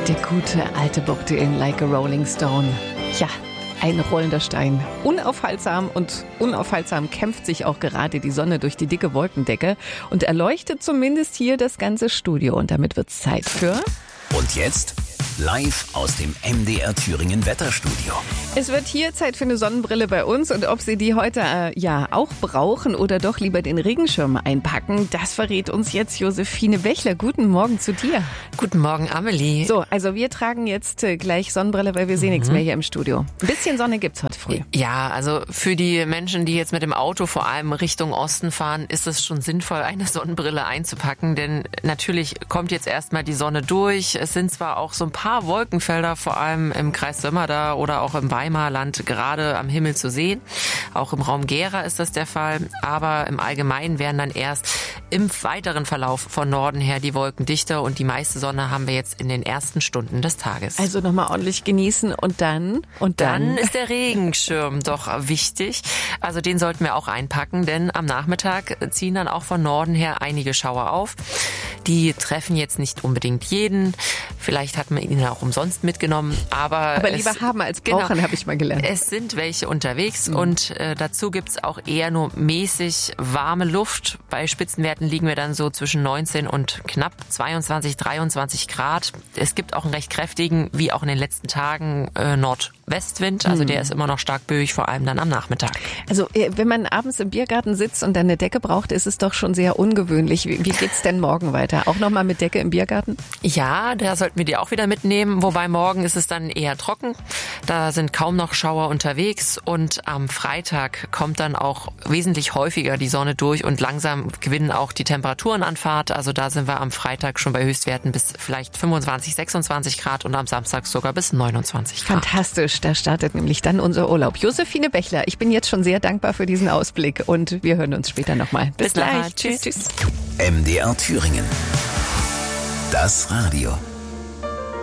Der gute alte Bob Dylan, Like a Rolling Stone. Ja, ein rollender Stein. Unaufhaltsam kämpft sich auch gerade die Sonne durch die dicke Wolkendecke und erleuchtet zumindest hier das ganze Studio. Und damit wird's Zeit für... Und jetzt live aus dem MDR Thüringen Wetterstudio. Es wird hier Zeit für eine Sonnenbrille bei uns und ob Sie die heute auch brauchen oder doch lieber den Regenschirm einpacken, das verrät uns jetzt Josephine Bechler. Guten Morgen zu dir. Guten Morgen, Amelie. So, also wir tragen jetzt gleich Sonnenbrille, weil wir sehen nichts mehr hier im Studio. Ein bisschen Sonne gibt's heute früh. Ja, also für die Menschen, die jetzt mit dem Auto vor allem Richtung Osten fahren, ist es schon sinnvoll, eine Sonnenbrille einzupacken, denn natürlich kommt jetzt erstmal die Sonne durch. Es sind zwar auch so ein paar Wolkenfelder, vor allem im Kreis Sömmerda oder auch im Weimarland, gerade am Himmel zu sehen. Auch im Raum Gera ist das der Fall. Aber im Allgemeinen werden dann erst im weiteren Verlauf von Norden her die Wolken dichter und die meiste Sonne haben wir jetzt in den ersten Stunden des Tages. Also nochmal ordentlich genießen und dann? Dann ist der Regenschirm doch wichtig. Also den sollten wir auch einpacken, denn am Nachmittag ziehen dann auch von Norden her einige Schauer auf. Die treffen jetzt nicht unbedingt jeden. Vielleicht hat man ihn auch umsonst mitgenommen. Aber lieber haben als brauchen, habe ich mal gelernt. Es sind welche unterwegs und dazu gibt's auch eher nur mäßig warme Luft. Bei Spitzenwerten liegen wir dann so zwischen 19 und knapp 22, 23 Grad. Es gibt auch einen recht kräftigen, wie auch in den letzten Tagen, Nordwestwind. Also der ist immer noch stark böig, vor allem dann am Nachmittag. Also wenn man abends im Biergarten sitzt und dann eine Decke braucht, ist es doch schon sehr ungewöhnlich. Wie geht's denn morgen weiter? Auch nochmal mit Decke im Biergarten? Ja, da sollten wir die auch wieder mitnehmen. Wobei morgen ist es dann eher trocken. Da sind kaum noch Schauer unterwegs. Und am Freitag kommt dann auch wesentlich häufiger die Sonne durch und langsam gewinnen auch die Temperaturen an Fahrt. Also da sind wir am Freitag schon bei Höchstwerten bis vielleicht 25, 26 Grad und am Samstag sogar bis 29 Grad. Fantastisch, da startet nämlich dann unser Urlaub. Josephine Bechler, ich bin jetzt schon sehr dankbar für diesen Ausblick und wir hören uns später nochmal. Bis gleich. Tschüss. Tschüss. MDR Thüringen. Das Radio.